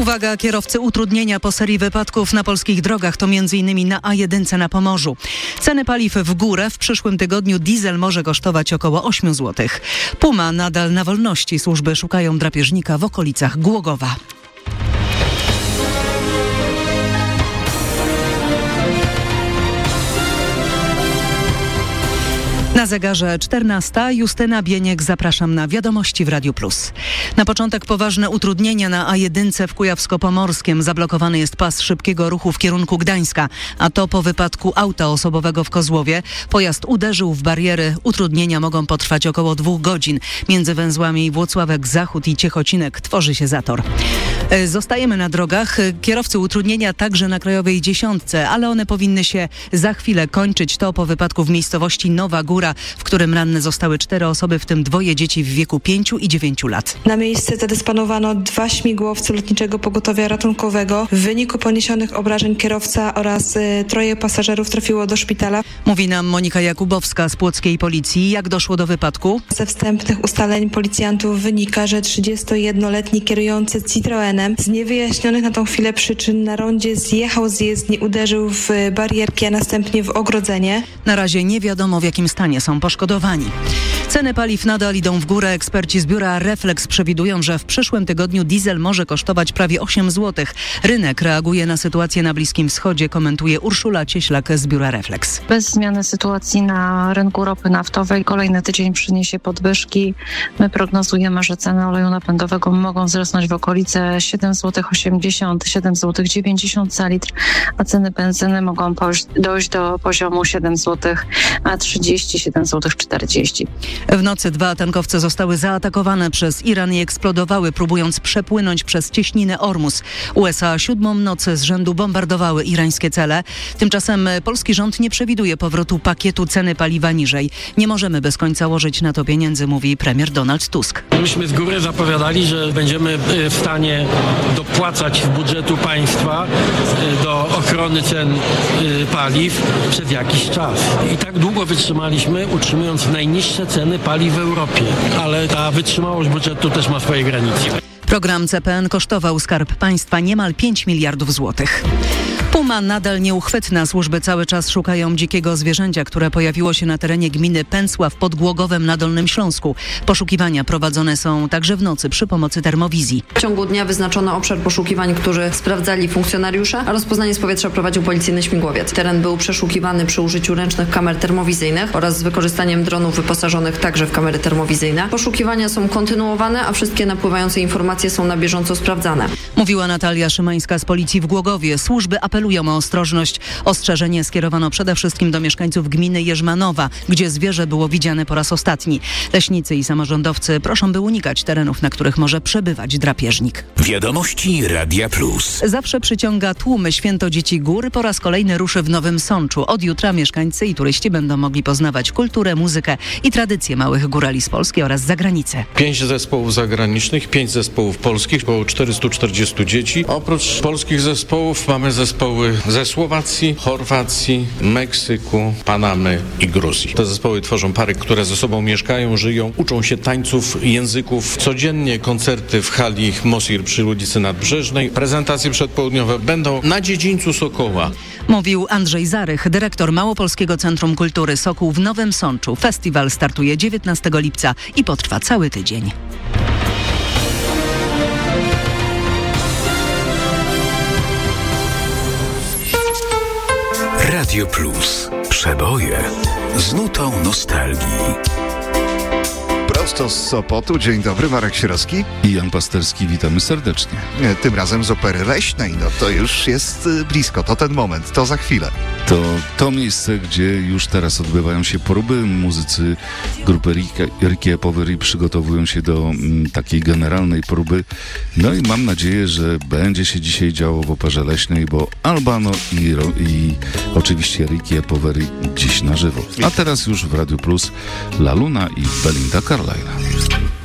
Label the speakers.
Speaker 1: Uwaga, kierowcy, utrudnienia po serii wypadków na polskich drogach to m.in. na A1 na Pomorzu. Ceny paliw w górę. W przyszłym tygodniu diesel może kosztować około 8 zł. Puma nadal na wolności. Służby szukają drapieżnika w okolicach Głogowa. Na zegarze 14. Justyna Bieniek, zapraszam na Wiadomości w Radiu Plus. Na początek poważne utrudnienia na A1 w Kujawsko-Pomorskiem. Zablokowany jest pas szybkiego ruchu w kierunku Gdańska, a to po wypadku auta osobowego w Kozłowie. Pojazd uderzył w bariery. Utrudnienia mogą potrwać około 2 godzin. Między węzłami Włocławek-Zachód i Ciechocinek tworzy się zator. Zostajemy na drogach. Kierowcy, utrudnienia także na Krajowej 10, ale one powinny się za chwilę kończyć. To po wypadku w miejscowości Nowa Góra, w którym ranne zostały 4 osoby, w tym 2 dzieci w wieku 5 i 9 lat.
Speaker 2: Na miejsce zadysponowano 2 śmigłowce Lotniczego Pogotowia Ratunkowego. W wyniku poniesionych obrażeń kierowca oraz 3 pasażerów trafiło do szpitala.
Speaker 1: Mówi nam Monika Jakubowska z płockiej policji. Jak doszło do wypadku?
Speaker 2: Ze wstępnych ustaleń policjantów wynika, że 31-letni kierujący Citroenem z niewyjaśnionych na tą chwilę przyczyn na rondzie zjechał z jezdni, uderzył w barierki, a następnie w ogrodzenie.
Speaker 1: Na razie nie wiadomo, w jakim stanie są poszkodowani. Ceny paliw nadal idą w górę. Eksperci z biura Reflex przewidują, że w przyszłym tygodniu diesel może kosztować prawie 8 zł. Rynek reaguje na sytuację na Bliskim Wschodzie, komentuje Urszula Cieślak z biura Reflex.
Speaker 3: Bez zmiany sytuacji na rynku ropy naftowej kolejny tydzień przyniesie podwyżki. My prognozujemy, że ceny oleju napędowego mogą wzrosnąć w okolice 7,80 zł, 7,90 zł za litr, a ceny benzyny mogą dojść do poziomu 7 zł, a 30, 7,40 zł.
Speaker 1: W nocy 2 tankowce zostały zaatakowane przez Iran i eksplodowały, próbując przepłynąć przez cieśninę Ormus. USA 7. noc z rzędu bombardowały irańskie cele. Tymczasem polski rząd nie przewiduje powrotu pakietu ceny paliwa niżej. Nie możemy bez końca łożyć na to pieniędzy, mówi premier Donald Tusk.
Speaker 4: Myśmy z góry zapowiadali, że będziemy w stanie dopłacać z budżetu państwa do ochrony cen paliw przez jakiś czas. I tak długo wytrzymaliśmy, utrzymując najniższe ceny paliw w Europie. Ale ta wytrzymałość budżetu też ma swoje granice.
Speaker 1: Program CPN kosztował Skarb Państwa niemal 5 miliardów złotych. Puma nadal nieuchwytna. Służby cały czas szukają dzikiego zwierzęcia, które pojawiło się na terenie gminy Pęcław pod Głogowem na Dolnym Śląsku. Poszukiwania prowadzone są także w nocy przy pomocy termowizji.
Speaker 5: W ciągu dnia wyznaczono obszar poszukiwań, który sprawdzali funkcjonariusze, a rozpoznanie z powietrza prowadził policyjny śmigłowiec. Teren był przeszukiwany przy użyciu ręcznych kamer termowizyjnych oraz z wykorzystaniem dronów wyposażonych także w kamery termowizyjne. Poszukiwania są kontynuowane, a wszystkie napływające informacje są na bieżąco sprawdzane.
Speaker 1: Mówiła Natalia Szymańska z policji w Głogowie. Służby apelują o ostrożność. Ostrzeżenie skierowano przede wszystkim do mieszkańców gminy Jerzmanowa, gdzie zwierzę było widziane po raz ostatni. Leśnicy i samorządowcy proszą, by unikać terenów, na których może przebywać drapieżnik.
Speaker 6: Wiadomości Radia Plus.
Speaker 1: Zawsze przyciąga tłumy. Święto Dzieci Gór po raz kolejny ruszy w Nowym Sączu. Od jutra mieszkańcy i turyści będą mogli poznawać kulturę, muzykę i tradycje małych górali z Polski oraz z zagranicy.
Speaker 7: 5 zespołów zagranicznych, 5 zespołów polskich, około 440 dzieci. Oprócz polskich zespołów mamy zespoły ze Słowacji, Chorwacji, Meksyku, Panamy i Gruzji. Te zespoły tworzą pary, które ze sobą mieszkają, żyją, uczą się tańców, języków. Codziennie koncerty w hali Mosir przy ulicy Nadbrzeżnej. Prezentacje przedpołudniowe będą na dziedzińcu Sokoła.
Speaker 1: Mówił Andrzej Zarych, dyrektor Małopolskiego Centrum Kultury Sokół w Nowym Sączu. Festiwal startuje 19 lipca i potrwa cały tydzień.
Speaker 6: Radio Plus. Przeboje z nutą nostalgii.
Speaker 8: Prosto z Sopotu. Dzień dobry, Marek Sierowski
Speaker 9: i Jan Pasterski. Witamy serdecznie.
Speaker 8: Tym razem z Opery Leśnej. No to już jest blisko, to ten moment, to za chwilę.
Speaker 9: To miejsce, gdzie już teraz odbywają się próby. Muzycy grupy Ricky Poveri przygotowują się do takiej generalnej próby. No i mam nadzieję, że będzie się dzisiaj działo w Operze Leśnej, bo Albano i oczywiście Ricky Poveri dziś na żywo. A teraz już w Radiu Plus La Luna i Belinda Carlisle.